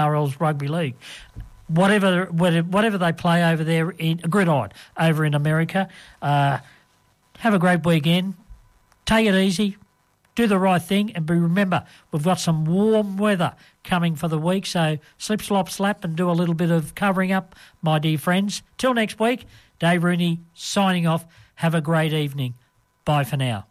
NRL's rugby league. Whatever they play over there in Gridiron over in America, have a great weekend. Take it easy. Do the right thing. And remember, we've got some warm weather coming for the week, so slip, slop, slap and do a little bit of covering up, my dear friends. Till next week, Dave Rooney signing off. Have a great evening. Bye for now.